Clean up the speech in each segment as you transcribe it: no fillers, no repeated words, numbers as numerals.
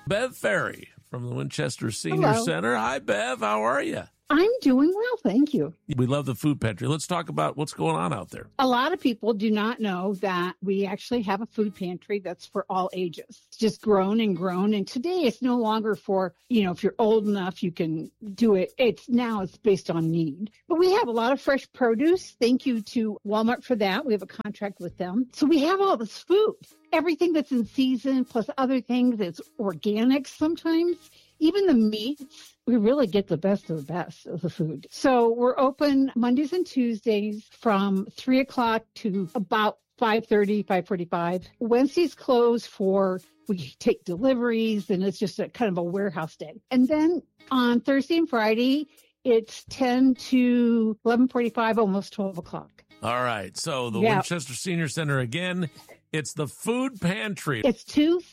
Bev Ferry from the Winchester Senior Center. Hi, Bev. How are you? I'm doing well, thank you. We love the food pantry. Let's talk about what's going on out there. A lot of people do not know that we actually have a food pantry that's for all ages. It's just grown and grown. And today it's no longer for, if you're old enough, you can do it. It's based on need. But we have a lot of fresh produce. Thank you to Walmart for that. We have a contract with them. So we have all this food, everything that's in season, plus other things that's organic sometimes. Even the meats, we really get the best of the food. So we're open Mondays and Tuesdays from 3 o'clock to about 5:30, 5:45. Wednesdays close we take deliveries, and it's just a kind of a warehouse day. And then on Thursday and Friday, it's 10 to 11:45, almost 12 o'clock. All right. So the Winchester Senior Center again. It's the food pantry. It's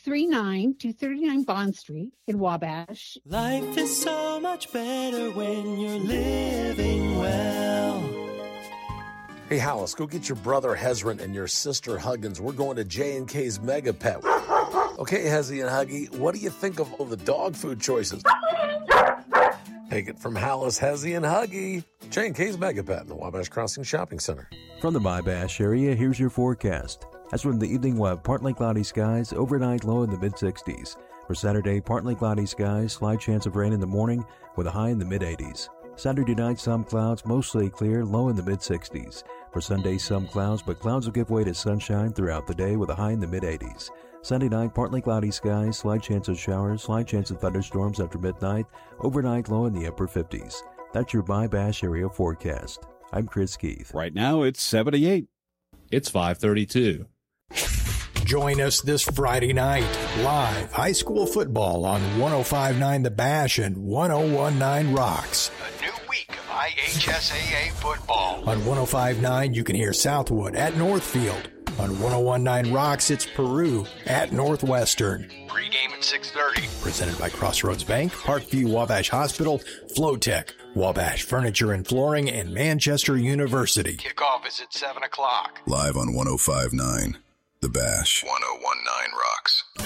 239 Bond Street in Wabash. Life is so much better when you're living well. Hey, Hollis, go get your brother Hezron and your sister Huggins. We're going to J&K's Mega Pet. Okay, Hezzy and Huggy, what do you think of all the dog food choices? Take it from Hollis, Hezzy, and Huggy. J&K's Mega Pet in the Wabash Crossing Shopping Center. From the Wabash area, here's your forecast. As from the evening, we'll have partly cloudy skies, overnight low in the mid-60s. For Saturday, partly cloudy skies, slight chance of rain in the morning with a high in the mid-80s. Saturday night, some clouds, mostly clear, low in the mid-60s. For Sunday, some clouds, but clouds will give way to sunshine throughout the day with a high in the mid-80s. Sunday night, partly cloudy skies, slight chance of showers, slight chance of thunderstorms after midnight, overnight low in the upper 50s. That's your Wabash area forecast. I'm Chris Keith. Right now, it's 78. It's 5:32. Join us this Friday night, live high school football on 105.9 The Bash and 101.9 Rocks. A new week of IHSAA football. On 105.9, you can hear Southwood at Northfield. On 101.9 Rocks, it's Peru at Northwestern. Pre-game at 6:30. Presented by Crossroads Bank, Parkview Wabash Hospital, Flowtech, Wabash Furniture and Flooring, and Manchester University. Kickoff is at 7 o'clock. Live on 105.9 The Bash. 101.9 Rocks.